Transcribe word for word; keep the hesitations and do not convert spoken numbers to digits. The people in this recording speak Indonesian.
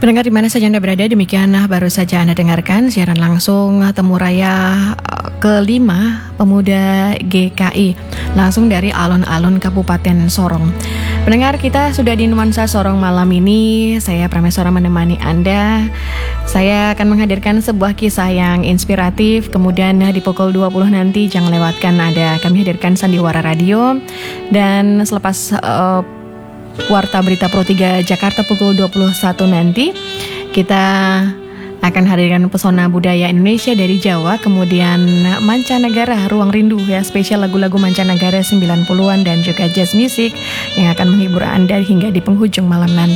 Pendengar di mana saja Anda berada, demikian baru saja Anda dengarkan siaran langsung Temu Raya kelima Pemuda G K I langsung dari alun-alun Kabupaten Sorong. Pendengar, kita sudah di nuansa Sorong malam ini. Saya Prameswara menemani Anda. Saya akan menghadirkan sebuah kisah yang inspiratif. Kemudian di pukul dua puluh nanti jangan lewatkan, ada kami hadirkan Sandiwara Radio. Dan selepas uh, Warta Berita Pro tiga Jakarta pukul dua puluh satu nanti, kita akan hadirkan pesona budaya Indonesia dari Jawa, kemudian mancanegara, Ruang Rindu ya, spesial lagu-lagu mancanegara sembilan puluhan dan juga jazz music yang akan menghibur Anda hingga di penghujung malam nanti.